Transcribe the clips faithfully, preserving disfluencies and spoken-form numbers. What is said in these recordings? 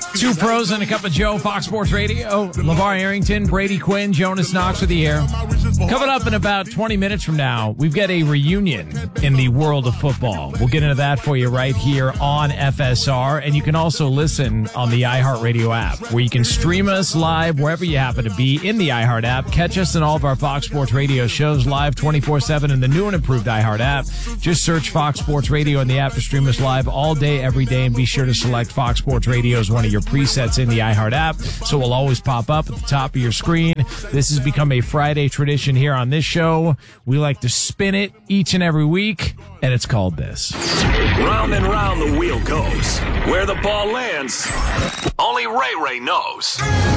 Two pros and a cup of Joe, Fox Sports Radio. LeVar Arrington, Brady Quinn, Jonas Knox with you here. Coming up in about twenty minutes from now, we've got a reunion in the world of football. We'll get into that for you right here on F S R. And you can also listen on the iHeartRadio app, where you can stream us live wherever you happen to be in the iHeart app. Catch us in all of our Fox Sports Radio shows live twenty-four seven in the new and improved iHeart app. Just search Fox Sports Radio in the app to stream us live all day, every day. And be sure to select Fox Sports Radio as one of your presets in the iHeart app, so it will always pop up at the top of your screen. This has become a Friday tradition here on this show. We like to spin it each and every week, and it's called this. Round and round the wheel goes. Where the ball lands, only Ray Ray knows.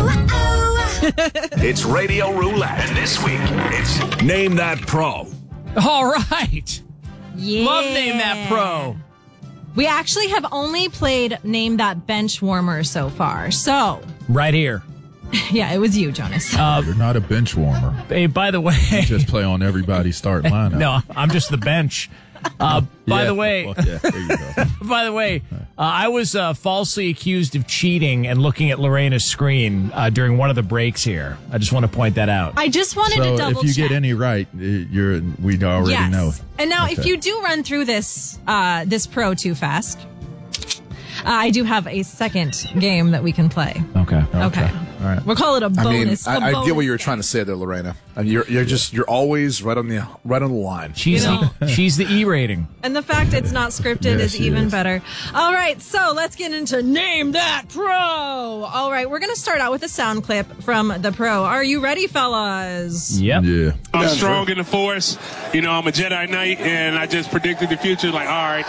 It's Radio Roulette, and this week, it's Name That Pro. All right. Yeah. Love Name That Pro. We actually have only played Name That Bench Warmer so far. So, right here. Yeah, it was you, Jonas. Uh, You're not a bench warmer. Hey, by the way. You just play on everybody's start lineup. No, I'm just the bench. Uh, by yeah, the way, well, yeah, there you go. by the way, uh, I was uh, falsely accused of cheating and looking at Lorena's screen uh, during one of the breaks here. I just want to point that out. I just wanted so to double if you check. get any right, you're we already yes. know. And now, okay. if you do run through this uh, this pro too fast, uh, I do have a second game that we can play. Okay. Okay. okay. All right. We'll call it a bonus. I mean, I, a I get what you were bonus trying to say there, Lorena. I mean, you're you're just you're always right on the right on the line. She's You know. the, she's the E rating. And the fact it's not scripted Yeah, is she even is. better. All right, so let's get into Name That Pro. All right, we're going to start out with a sound clip from the pro. Are you ready, fellas? Yep. Yeah. I'm strong in the Force. You know, I'm a Jedi Knight, and I just predicted the future. Like, all right.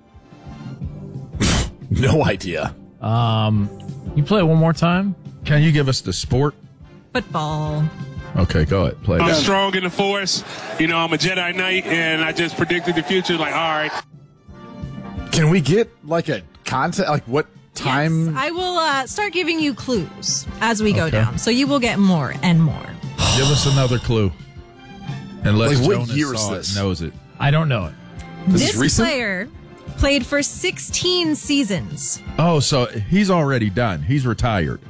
No idea. Um, you play it one more time? Can you give us the sport? Football. Okay, go ahead. Play I'm that. strong in the Force. You know, I'm a Jedi Knight, and I just predicted the future. Like, all right. Can we get like a content? Like what time? Yes, I will uh, start giving you clues as we go Okay. down. So you will get more and more. Give us another clue. Unless Like, what Jonas year is saw this? It, knows it. I don't know it. This This is recent? player played for sixteen seasons. Oh, so he's already done. He's retired.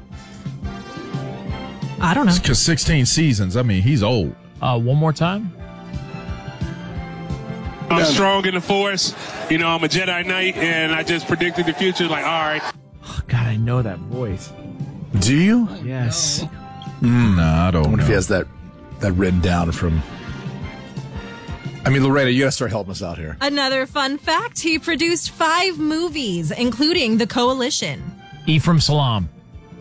I don't know. Because sixteen seasons, I mean, he's old. Uh, one more time? I'm strong in the Force. You know, I'm a Jedi Knight, and I just predicted the future. Like, all right. Oh, God, I know that voice. Do you? Yes. Nah, I don't I wonder know. if he has that that written down from. I mean, Lorena, you got to start helping us out here. Another fun fact, he produced five movies, including The Coalition. Ephraim Salam.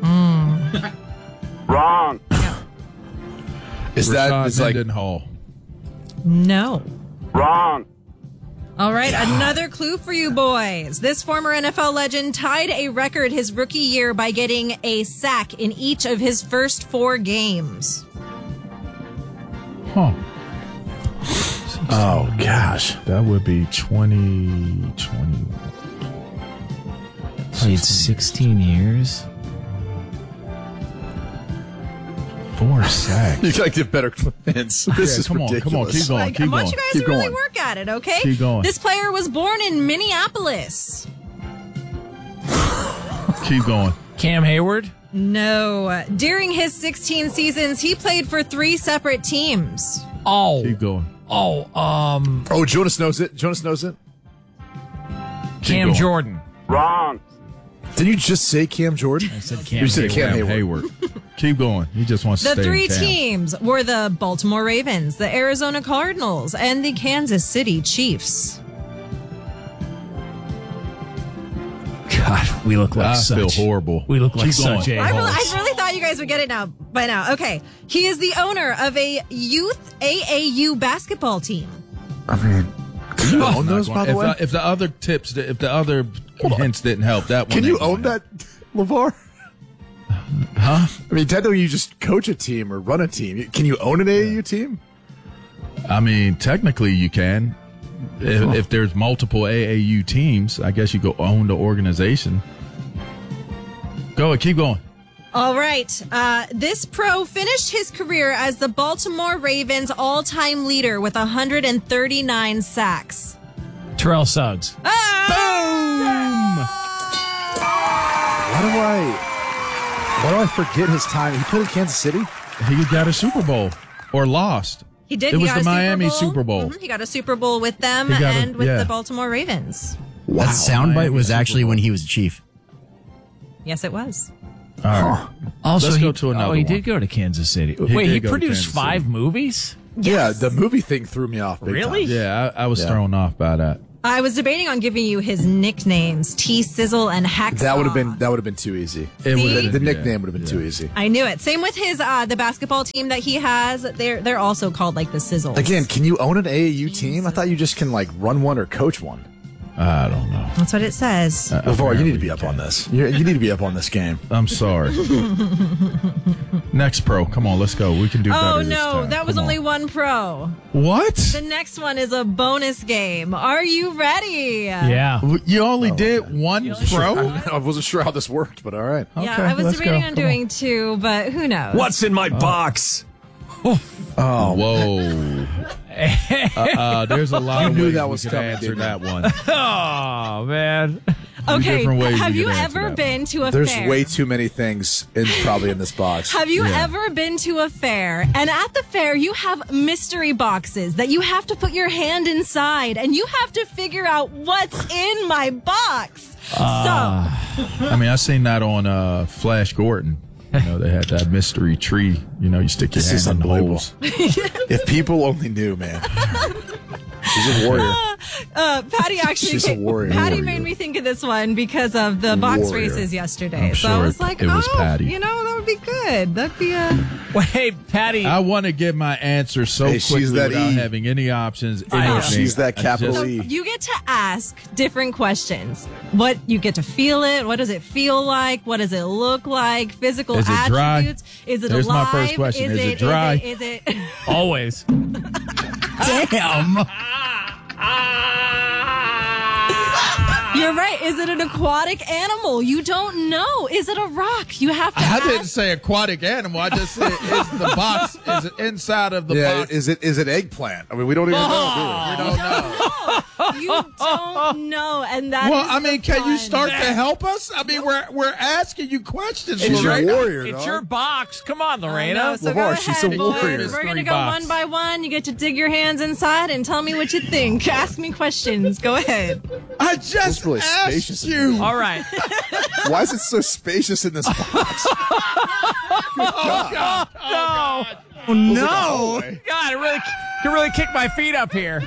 Wrong. Is that Rashad is like Mendenhall. No. Wrong. All right, another clue for you boys. This former N F L legend tied a record his rookie year by getting a sack in each of his first four games. Huh. oh gosh, That would be twenty twenty. Played sixteen years. Four sacks. you gotta give better hints. This Yeah, is come on, ridiculous. come on, keep going, Like, I keep want going. you guys Keep to really going. work at it, okay? Keep going. This player was born in Minneapolis. Keep going. Cam Hayward. No. During his sixteen seasons, he played for three separate teams. Oh. Keep going. Oh, um, Oh, Jonas knows it. Jonas knows it. Cam going. Jordan. Wrong. Did you just say Cam Jordan? I said Cam You said Hayward. Cam Cam Hayward. Hayward. Keep going. He just wants to The stay three in town. teams were the Baltimore Ravens, the Arizona Cardinals, and the Kansas City Chiefs. God, we look like I such. feel horrible. We look like Keep going. such I really, a-holes. I really thought you guys would get it now by now. Okay. He is the owner of a youth A A U basketball team. I mean, can you own those, by the if, way? the, if the other tips, if the other hints didn't help, that one. Can you ain't own gonna that, LeVar? Huh? I mean, technically, you just coach a team or run a team. Can you own an A A U team? help. I mean, technically, you can. If, if there's multiple A A U teams, I guess you go own the organization. Go ahead, keep going. All right. Uh, this pro finished his career as the Baltimore Ravens all-time leader with one hundred thirty-nine sacks. Terrell Suggs. Ah! Why do I? Why do I forget his time? He played in Kansas City. He got a Super Bowl or lost. He did. It he was got the a Miami Super Bowl. Super Bowl. Mhm. He got a Super Bowl with them He got a- and with yeah. the Baltimore Ravens. Wow. That soundbite Miami was Super actually Bowl. when he was a Chief. Yes, it was. All right. Also, Let's he, go to another oh, he one. did go to Kansas City. He Wait, did he go to produced Kansas five City. movies? Yeah, Yes. the movie thing threw me off. Big Really? time. Yeah, I, I was Yeah. thrown off by that. I was debating on giving you his nicknames, T Sizzle and Hacksaw. That would have been that would have been too easy. It See? would've The, been- the yeah. nickname would have been too easy. I knew it. Same with his uh the basketball team that he has. They're they're also called like the Sizzles. Again, can you own an A A U team? I thought you just can like run one or coach one. I don't know. That's what it says. Uh, LeVar, you need to apparently be up can. on this. You, you need to be up on this game. I'm sorry. Next pro. Come on, let's go. We can do better Oh this no, time. that was Come only on. one pro. What? The next one is a bonus game. Are you ready? Yeah. You only did one pro? I, I wasn't sure how this worked, but all right. Yeah, Okay, I was let's debating go. on Come doing two, but who knows? What's in my box? Oh, whoa. uh, uh, there's a lot You of knew ways that we was could coming, answer didn't that you? one. Oh, man. Okay, different ways have we you could answer ever that been to a There's fair? way too many things in probably in this box. Have you Yeah. ever been to a fair and at the fair you have mystery boxes that you have to put your hand inside and you have to figure out what's in my box? I mean, I seen that on uh, Flash Gordon. You know, they had that mystery tree. You know, you stick your This is hand in the unbelievable. holes. If people only knew, man. She's a warrior. so uh, Patty actually She's a came- warrior. Patty Warrior. made me think of this one because of the box Warrior. races yesterday. I'm so I sure was it- like, it was oh, Patty. you know, that would be good. That'd be a Wait, Patty. I want to get my answer so Hey, she's quickly that without E. having any options. I know. anything. She's that I capital just- E. You get to ask different questions. What you get to feel it. What does it feel like? What does it look like? Physical Is it dry? attributes. Is it There's my alive? first question. Is it is dry? Is it? Is it Always. Damn. You're right. Is it an aquatic animal? You don't know. Is it a rock? You have to I ask. didn't say aquatic animal. I just said is the box is it inside of the Yeah, box? is it is it eggplant? I mean, we don't even know. we don't know. You don't know, and that. Well, is I the mean, can you fun. start to help us? I mean, we're we're asking you questions. She's a Lorena. warrior, It's dog. your box. Come on, I Lorena. know, so LeVar, go she's ahead, a boys. warrior. We're gonna Mystery go box. one by one. You get to dig your hands inside and tell me what you think. Ask me questions. Go ahead. I It's just really asked spacious in you. here. All right. Why is it so spacious in this box? Oh, no. Oh, no. God, it really can really kick my feet up here.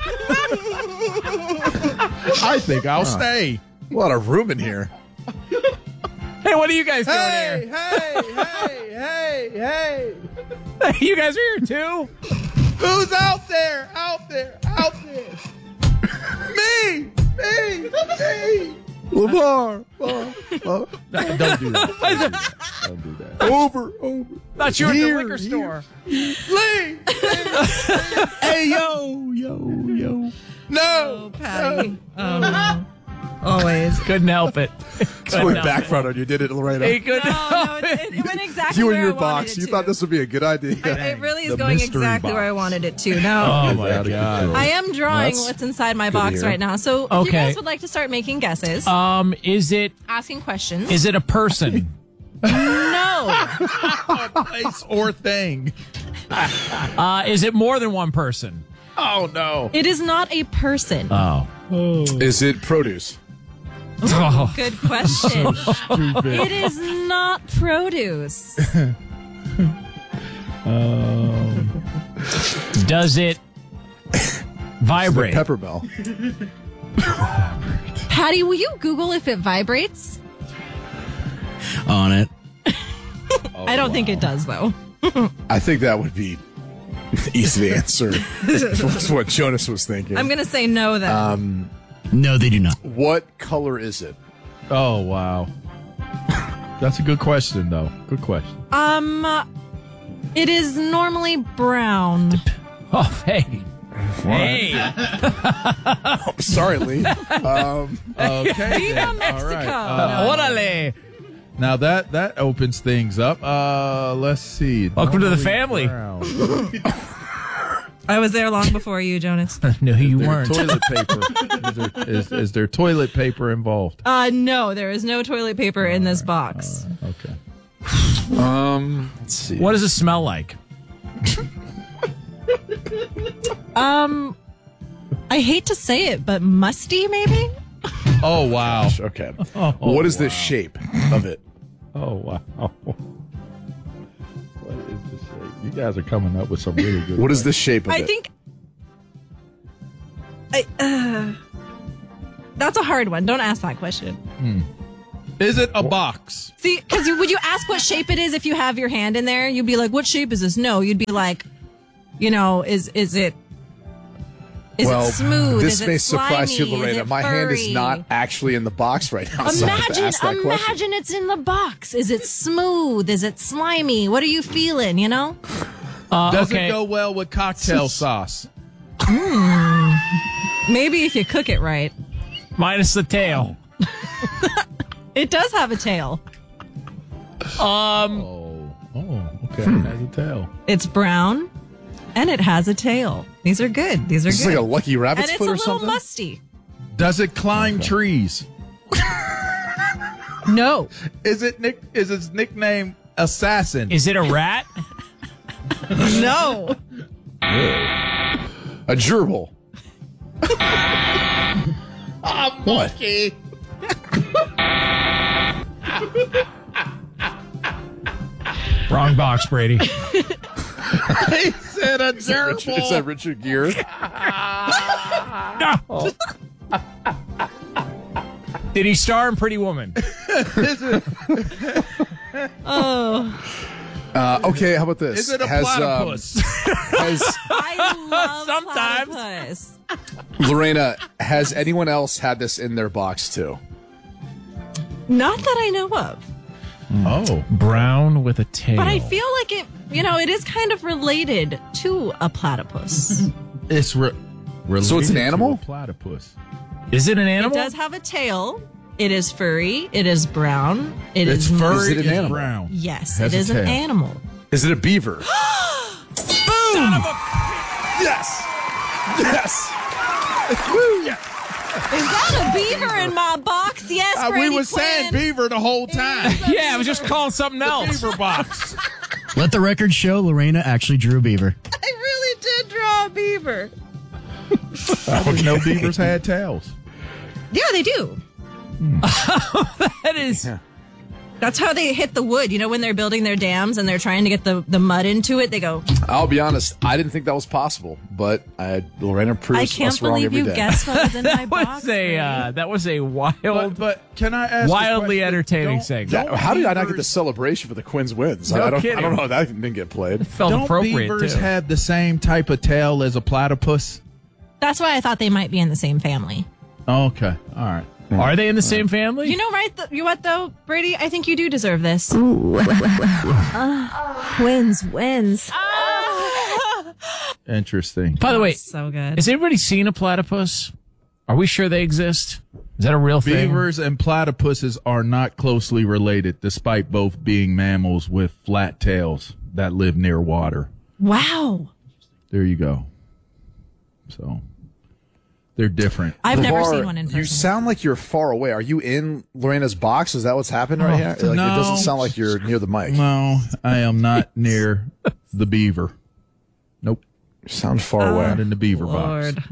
I think I'll stay. A lot of room in here. Hey, what are you guys doing Hey, hey, hey, hey, hey. here? You guys are here too? Who's out there? Out there, out there. Me, me, me. LeVar. Oh, oh. Don't do that. Don't do that. Over, over. Thought you were at the Here, liquor store. Lee. Hey, yo, yo, yo. No. Patty. Um, always. Couldn't help it. It's Couldn't going help backfired on you, did it, Lorena? it. He couldn't No, no, help it, it. it went exactly You where in your I wanted box. it You to. thought this would be a good idea. It really is The going mystery exactly box. where I wanted it to. No. Oh, It's my out of God. control. I am drawing That's what's inside my good to box hear. right now. So if you Okay. guys would like to start making guesses, Um, is it asking questions. is it a person? no. Place or thing. Uh, is it more than one person? Oh, no. It is not a person. Oh. Is it produce? Oh. Good question. It is not produce. Does it vibrate? Pepper Bell. Patty, will you Google if it vibrates? On it. I don't think it does, though. I think that would be easy to answer. That's what Jonas was thinking. I'm going to say no, then. Um, No, they do not. what color is it? Oh, wow. That's a good question, though. Good question. um, uh, it is normally brown. Oh, hey. Hey. Oh, sorry, Lee. Um, Okay. Viva then. Mexico. All right. Uh, Orale. now that that opens things up. Uh, let's see. Welcome to the Normally family. brown. I was there long before you, Jonas. No, you There weren't. toilet paper. Is there, is, is there toilet paper involved? Uh, no, there is no toilet paper in this box. Okay. Um, let's see. What does it smell like? Um, I hate to say it, but musty, maybe? Oh, wow. Okay. Oh, what is the wow. shape of it? Oh, wow. What is the shape? You guys are coming up with some really good What is the shape of I it? think. I, uh, that's a hard one. Don't ask that question. Is it a box? See, because would you ask what shape it is if you have your hand in there? You'd be like, "What shape is this?" No, you'd be like, you know, is is it is well, it smooth? this is may it surprise you, slimy? Is Lorena. it My hand is furry? not actually in the box right now. So I have to Imagine, ask that question. imagine it's in the box. Is it smooth? Is it slimy? What are you feeling? You know? Uh, Does okay. it go well with cocktail sauce? Maybe if you cook it right. Minus the tail. It does have a tail. Um, Oh, oh, okay. It has a tail. It's brown, and it has a tail. These are good. These are Is this good. like a lucky and rabbit's it's a foot or little something? musty. Does it climb trees? No. Is it nick? Is its nickname Assassin? is it a rat? No. A gerbil. What? Wrong box, Brady. He said a Richard, is that Richard Gere? No. Did he star in Pretty Woman? Oh. Uh, okay, how about this? Is it a Has, platypus? Um, has I love Sometimes. platypus. Lorena, has anyone else had this in their box too? Not that I know of. Oh, Brown with a tail. But I feel like it, you know, it is kind of related to a platypus. it's re- related So it's an to animal? a platypus. Is it an It animal? does have a tail. It is furry. It is brown. It It's is furry. Is it an it's animal? brown. Yes, Has it a is an tail. animal. Is it a beaver? Boom! Yes! Yes! Is that a beaver in my box? Yes, Uh, Brady we were Quinn. saying beaver the whole time. Yeah, I was just calling something else. Beaver box. Let the record show Lorena actually drew a beaver. I really did draw a beaver. I didn't know beavers had tails. Yeah, they do. That is. That's how they hit the wood. You know, when they're building their dams and they're trying to get the, the mud into it, they go, I'll be honest, I didn't think that was possible, but I, Lorena proves I can't us wrong believe every you day. guessed what was in my That box. was a Brady. uh, that was a wild, But, but can I ask? a wildly question? entertaining Don't- segment. Yeah, don't how did I not get the beavers- celebration for the Quins wins? No I, don't, kidding. I don't know how that didn't get played. Felt Don't appropriate beavers too. have the same type of tail as a platypus? That's why I thought they might be in the same family. Oh, okay, all right. Are they in the same family? You know, right? Th- you what, though, Brady? I think you do deserve this. Wins, wins. Interesting. By the way, So good. has anybody seen a platypus? Are we sure they exist? Is that a real thing? Beavers and platypuses are not closely related, despite both being mammals with flat tails that live near water. Wow. There you go. So they're different. I've never LeVar, seen one in person. You sound like you're far away. Are you in Lorena's box? Is that what's happening right here? Like, no. It doesn't sound like you're near the mic. No, I am not near the beaver. Nope, You sound far away. not in the beaver box. Lord.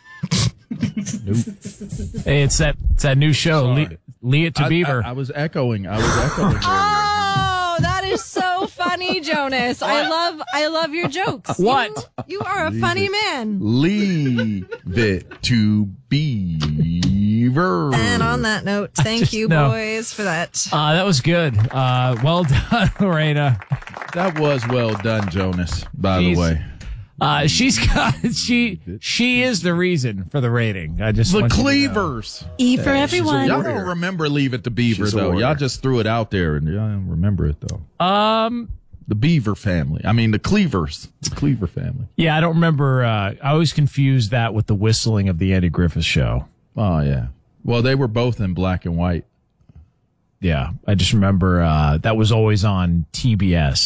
Hey, it's that it's that new show, Sorry. Le- Lee It to I, Beaver. I, I was echoing. I was echoing. earlier. Oh, that is so funny, Jonas. I love I love your jokes. What? You, you are a funny man. Leave it to beaver. And on that note, thank just you, know. boys, for that. uh, that was good. Uh, well done, Lorena. That was well done, Jonas. By Jeez. the way, Uh, she's got she she is the reason for the rating. I just the want you to know. Cleavers. E for everyone. Y'all don't remember Leave It to Beaver She's a though. warrior. Y'all just threw it out there, and y'all don't remember it though. Um, The Beaver family. I mean, the Cleavers. The Cleaver family. yeah, I don't remember. Uh, I always confused that with the whistling of the Andy Griffith Show. Oh yeah. Well, they were both in black and white. Yeah, I just remember uh, that was always on T B S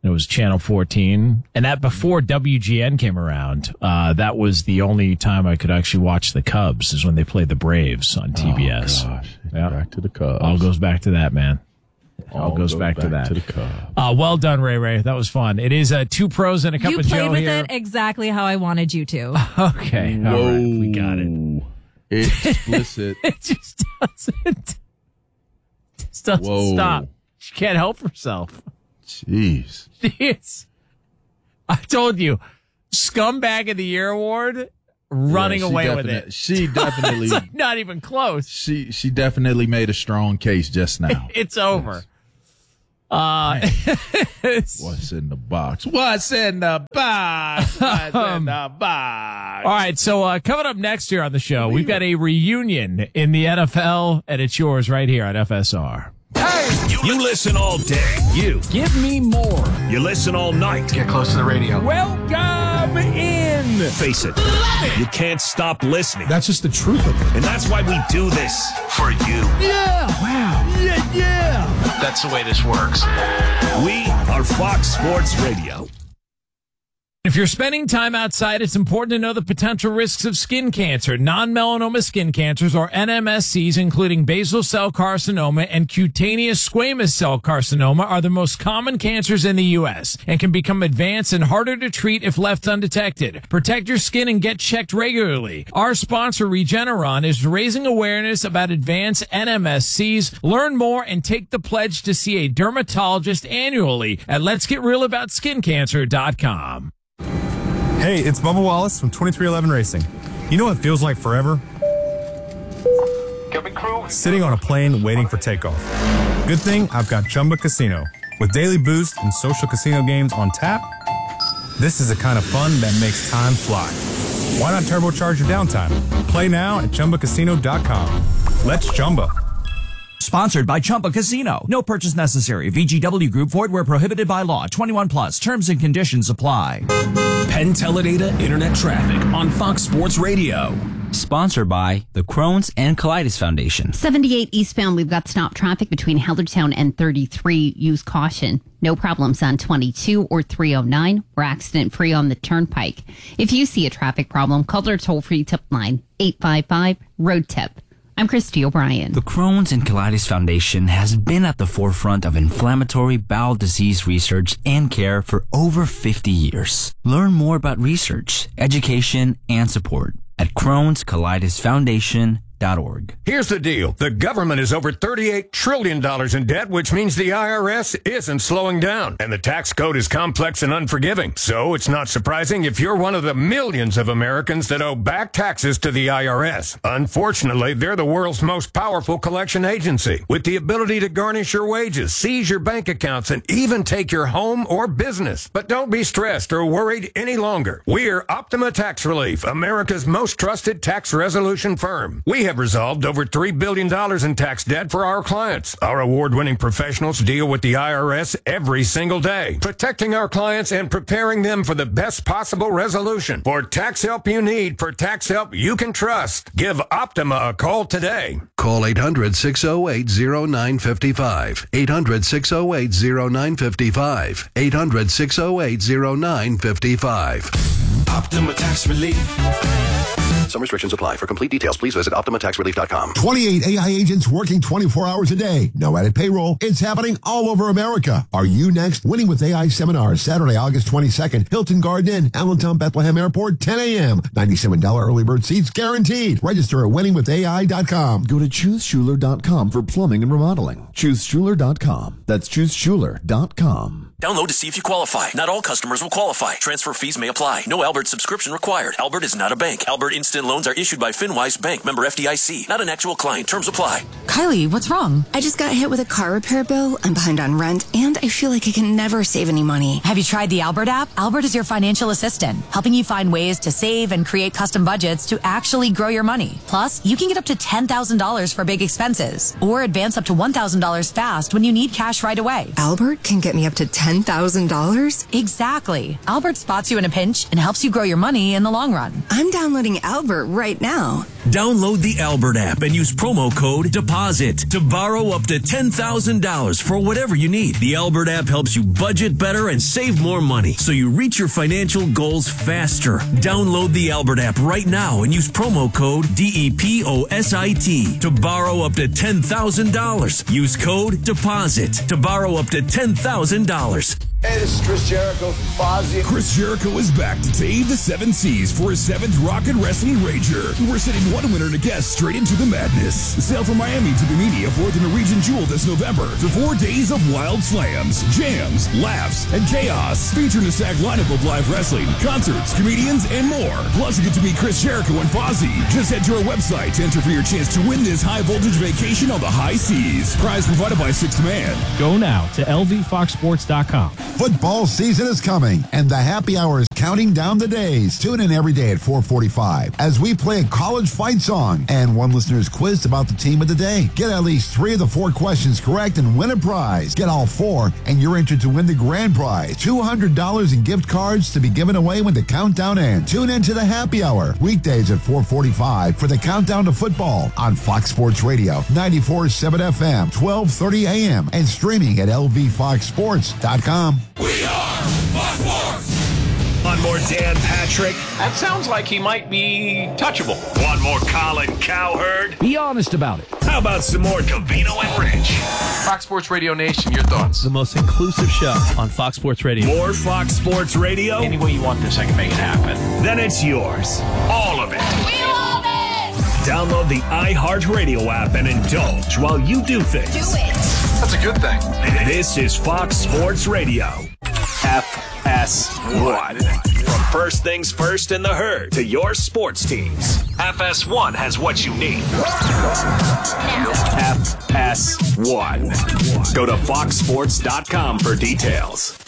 It was Channel fourteen. And that before W G N came around, uh, that was the only time I could actually watch the Cubs, is when they played the Braves on T B S. Oh, gosh. Yeah. Back to the Cubs. All goes back to that, man. All, All goes, goes back, back to that. to the Cubs. Uh, well done, Ray Ray. That was fun. It is uh, two pros and a cup You of played Joe with here. it exactly how I wanted you to. Okay. All Whoa. right. We got it. Explicit. It just doesn't, it just doesn't Whoa. stop. She can't help herself. Jeez. It's, I told you, Scumbag of the Year award, running Yeah, she away with definite- it. She definitely, It's like not even close. she she definitely made a strong case just now. It's over. Uh, What's in the box? What's in the box? What's in the box? all right, so uh, coming up next year on the show, we've got a reunion in the N F L, and it's yours right here on F S R. You listen all day. You. Give me more. You listen all night. Get close to the radio. Welcome in. Face it. You can't stop listening. That's just the truth of it. And that's why we do this. For you. Yeah. Wow. Yeah, yeah. That's the way this works. We are Fox Sports Radio. If you're spending time outside, it's important to know the potential risks of skin cancer. Non-melanoma skin cancers, or N M S Cs, including basal cell carcinoma and cutaneous squamous cell carcinoma, are the most common cancers in the U S and can become advanced and harder to treat if left undetected. Protect your skin and get checked regularly. Our sponsor, Regeneron, is raising awareness about advanced N M S Cs. Learn more and take the pledge to see a dermatologist annually at lets get real about skin cancer dot com. Hey, it's Bubba Wallace from twenty-three eleven Racing. You know what it feels like forever? Sitting on a plane waiting for takeoff. Good thing I've got Chumba Casino. With daily boost and social casino games on tap, this is the kind of fun that makes time fly. Why not turbocharge your downtime? Play now at Chumba Casino dot com. Let's Chumba. Sponsored by Chumba Casino. No purchase necessary. V G W Group. Void where prohibited by law. twenty-one plus. Terms and conditions apply. Penn Teledata Internet Traffic on Fox Sports Radio. Sponsored by the Crohn's and Colitis Foundation. seventy-eight eastbound, we've got stop traffic between Hellertown and thirty-three. Use caution. No problems on twenty-two or three oh nine. We're accident free on the Turnpike. If you see a traffic problem, call our toll-free tip line, eight five five, road tip. I'm Christy O'Brien. The Crohn's and Colitis Foundation has been at the forefront of inflammatory bowel disease research and care for over fifty years. Learn more about research, education, and support at Crohn's Colitis Foundation dot org. Here's the deal. The government is over thirty-eight trillion dollars in debt, which means the I R S isn't slowing down. And the tax code is complex and unforgiving. So it's not surprising if you're one of the millions of Americans that owe back taxes to the I R S. Unfortunately, they're the world's most powerful collection agency, with the ability to garnish your wages, seize your bank accounts, and even take your home or business. But don't be stressed or worried any longer. We're Optima Tax Relief, America's most trusted tax resolution firm. We have resolved over three billion dollars in tax debt for our clients. Our award-winning professionals deal with the I R S every single day, protecting our clients and preparing them for the best possible resolution. For tax help you need, for tax help you can trust, give Optima a call today. Call eight hundred, six oh eight, oh nine five five. eight hundred, six oh eight, oh nine five five. eight hundred, six oh eight, oh nine five five. Optima Tax Relief. Some restrictions apply. For complete details, please visit optima tax relief dot com. twenty-eight A I agents working twenty-four hours a day. No added payroll. It's happening all over America. Are you next? Winning with A I seminar, Saturday, August twenty-second. Hilton Garden Inn, Allentown, Bethlehem Airport, ten a.m. ninety-seven dollars early bird seats guaranteed. Register at winning with A I dot com. Go to choose schuler dot com for plumbing and remodeling. choose schuler dot com. That's choose schuler dot com. Download to see if you qualify. Not all customers will qualify. Transfer fees may apply. No Albert subscription required. Albert is not a bank. Albert Instant Loans are issued by FinWise Bank, member F D I C. Not an actual client. Terms apply. Kylie, what's wrong? I just got hit with a car repair bill. I'm behind on rent, and I feel like I can never save any money. Have you tried the Albert app? Albert is your financial assistant, helping you find ways to save and create custom budgets to actually grow your money. Plus, you can get up to ten thousand dollars for big expenses, or advance up to one thousand dollars fast when you need cash right away. Albert can get me up to ten thousand dollars? Exactly. Albert spots you in a pinch and helps you grow your money in the long run. I'm downloading Albert right now. Download the Albert app and use promo code DEPOSIT to borrow up to ten thousand dollars for whatever you need. The Albert app helps you budget better and save more money so you reach your financial goals faster. Download the Albert app right now and use promo code D E P O S I T to borrow up to ten thousand dollars. Use code DEPOSIT to borrow up to ten thousand dollars. Hey, this is Chris Jericho from Fozzy. Chris Jericho is back to tame the seven seas for his seventh Rocket Wrestling Rager. We're sending one winner to guess straight into the madness. Sail from Miami to Bimini aboard the Norwegian Jewel this November for four days of wild slams, jams, laughs, and chaos. Featuring a stacked lineup of live wrestling, concerts, comedians, and more. Plus, you get to meet Chris Jericho and Fozzy. Just head to our website to enter for your chance to win this high-voltage vacation on the high seas. Prize provided by Sixth Man. Go now to L V fox sports dot com. Football season is coming, and the happy hour is counting down the days. Tune in every day at four forty-five as we play a college fight song, and one listener is quizzed about the team of the day. Get at least three of the four questions correct and win a prize. Get all four, and you're entered to win the grand prize, two hundred dollars in gift cards to be given away when the countdown ends. Tune in to the happy hour, weekdays at four forty-five for the countdown to football on Fox Sports Radio, ninety-four point seven F M, twelve thirty A M, and streaming at L V fox sports dot com. We are Fox Sports. One more Dan Patrick. That sounds like he might be touchable. One more Colin Cowherd. Be honest about it. How about some more Covino and Rich? Fox Sports Radio Nation, your thoughts? The most inclusive show on Fox Sports Radio. More Fox Sports Radio? Any way you want this, I can make it happen. Then it's yours. All of it. We love it. Download the iHeartRadio app and indulge while you do things. Do it. That's a good thing. This is Fox Sports Radio. F S one. From first things first in the herd to your sports teams. F S one has what you need. F S one. Go to fox sports dot com for details.